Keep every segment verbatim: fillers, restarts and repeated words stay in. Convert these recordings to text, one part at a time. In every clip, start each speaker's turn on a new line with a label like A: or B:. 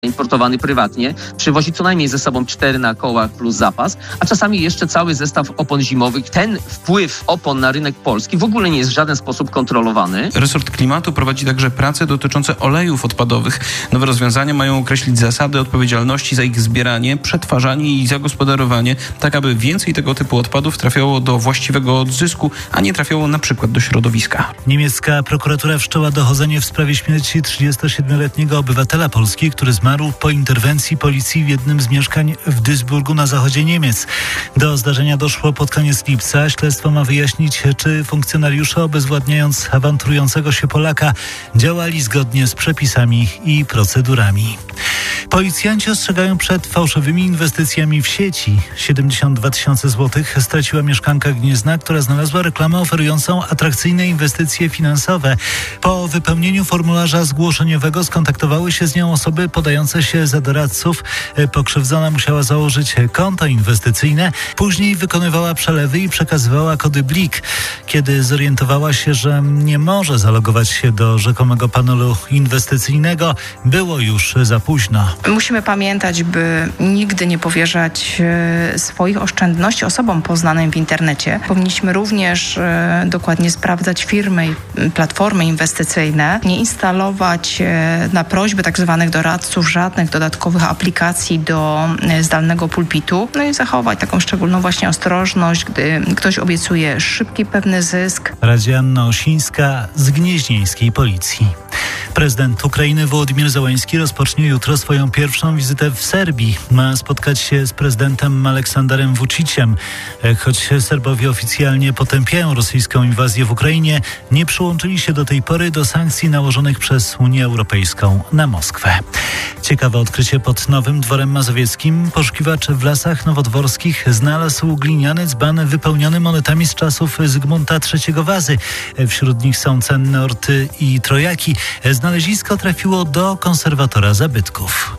A: importowany prywatnie, przywozi co najmniej ze sobą cztery na kołach plus zapas, a czasami jeszcze cały zestaw opon zimowych. Ten wpływ opon na rynek polski w ogóle nie jest w żaden sposób kontrolowany.
B: Resort Klimatu prowadzi także prace dotyczące olejów odpadowych. Nowe rozwiązania mają określić zasady odpowiedzialności za ich zbieranie, przetwarzanie i zagospodarowanie, tak aby więcej tego typu odpadów trafiało do właściwego odzysku, a nie trafiało na przykład do środowiska.
C: Niemiecka prokuratura wszczęła dochodzenie w sprawie śmierci trzydziestosiedmioletniego obywatela Polski, który zmarł po interwencji policji w jednym z mieszkań w Duisburgu na zachodzie Niemiec. Do zdarzenia doszło pod koniec lipca. Śledztwo ma wyjaśnić, czy funkcjonariusze, obezwładniając awanturującego się Polaka, działali zgodnie z przepisami i procedurami. Policjanci ostrzegają przed fałszywymi inwestycjami w sieci. siedemdziesiąt dwa tysiące złotych straciła mieszkanka Gniezna, która znalazła reklamę oferującą atrakcyjne inwestycje finansowe. Po wypełnieniu formularza zgłoszeniowego skontaktowały się z nią osoby podające się za doradców. Pokrzywdzona musiała założyć konto inwestycyjne. Później wykonywała przelewy i przekazywała kody Blik. Kiedy zorientowała się, że nie może zalogować się do rzekomego panelu inwestycyjnego, było już za późno.
D: Musimy pamiętać, by nigdy nie powierzać swoich oszczędności osobom poznanym w internecie. Powinniśmy również dokładnie sprawdzać firmy i platformy inwestycyjne, nie instalować na prośbę tak zwanych doradców żadnych dodatkowych aplikacji do zdalnego pulpitu, no i zachować taką szczególną właśnie ostrożność, gdy ktoś obiecuje szybki, pewny zysk.
C: Radzi Anna Osińska z gnieźnieńskiej policji. Prezydent Ukrainy Wołodymyr Zełenski rozpocznie jutro swoją pierwszą wizytę w Serbii. Ma spotkać się z prezydentem Aleksanderem Vučiciem. Choć Serbowie oficjalnie potępiają rosyjską inwazję w Ukrainie, nie przyłączyli się do tej pory do sankcji nałożonych przez Unię Europejską na Moskwę. Ciekawe odkrycie pod Nowym Dworem Mazowieckim. Poszukiwacz w Lasach Nowodworskich znalazł gliniany dzban wypełniony monetami z czasów Zygmunta trzeciego Wazy. Wśród nich są cenne orty i trojaki. Znalezisko trafiło do konserwatora zabytków.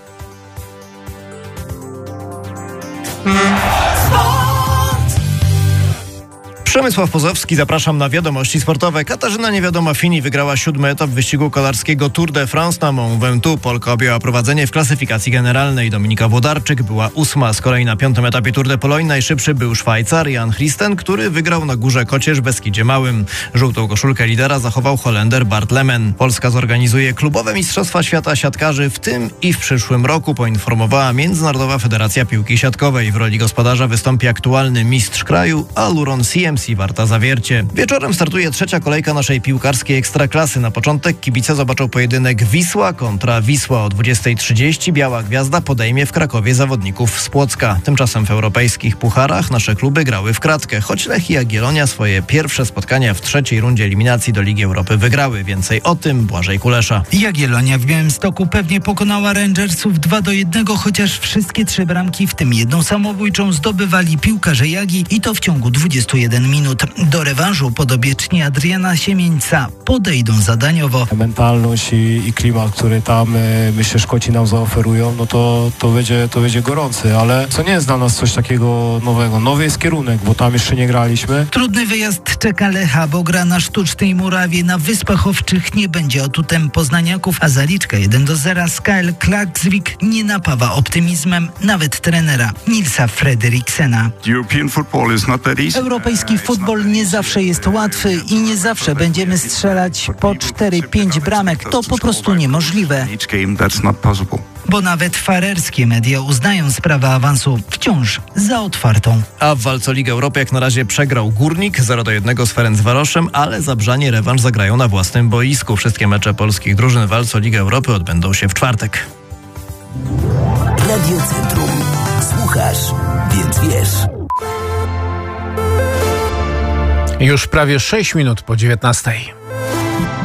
E: Przemysław Pozowski, zapraszam na wiadomości sportowe. Katarzyna Niewiadoma-Fini wygrała siódmy etap wyścigu kolarskiego Tour de France na Mont Ventoux. Polka objęła prowadzenie w klasyfikacji generalnej. Dominika Włodarczyk była ósma. Z kolei na piątym etapie Tour de Pologne najszybszy był Szwajcar Jan Christen, który wygrał na Górze Kocierz w Beskidzie Małym. Żółtą koszulkę lidera zachował Holender Bart Lemen. Polska zorganizuje klubowe Mistrzostwa Świata Siatkarzy w tym i w przyszłym roku, poinformowała Międzynarodowa Federacja Piłki Siatkowej. W roli gospodarza wystąpi aktualny mistrz kraju Aluron C M C Warta Zawiercie. Wieczorem startuje trzecia kolejka naszej piłkarskiej ekstraklasy. Na początek kibice zobaczą pojedynek Wisła kontra Wisła. O dwudziestej trzydzieści Biała Gwiazda podejmie w Krakowie zawodników z Płocka. Tymczasem w europejskich pucharach nasze kluby grały w kratkę, choć Lech i Jagiellonia swoje pierwsze spotkania w trzeciej rundzie eliminacji do Ligi Europy wygrały. Więcej o tym Błażej Kulesza.
F: Jagiellonia w Białymstoku pewnie pokonała Rangersów dwa do jednego, chociaż wszystkie trzy bramki, w tym jedną samobójczą, zdobywali piłkarze Jagi i to w ciągu dwudziestu jeden minut. Do rewanżu podobieczni Adriana Siemieńca podejdą zadaniowo.
G: Mentalność i, i klimat, który tam y, myślę Szkoci nam zaoferują, no to, to, będzie, to będzie gorący, ale co nie jest dla nas coś takiego nowego. Nowy jest kierunek, bo tam jeszcze nie graliśmy.
F: Trudny wyjazd czeka Lecha, bo gra na Sztucznej Murawie. Na Wyspach Owczych nie będzie atutem poznaniaków, a zaliczka jeden do zera z K L Klaksvik nie napawa optymizmem nawet trenera Nilsa Fredriksena.
H: Europejski futbol nie zawsze jest łatwy i nie zawsze będziemy strzelać po cztery pięć bramek. To po prostu niemożliwe.
F: Bo nawet farerskie media uznają sprawę awansu wciąż za otwartą.
E: A w walce o Ligę Europy jak na razie przegrał Górnik zero do jednego z Ferencvaroszem, ale Zabrzanie rewanż zagrają na własnym boisku. Wszystkie mecze polskich drużyn w walce o Ligę Europy odbędą się w czwartek.
I: Radio Centrum. Słuchasz, więc wiesz.
J: Już prawie sześć minut po dziewiętnastej.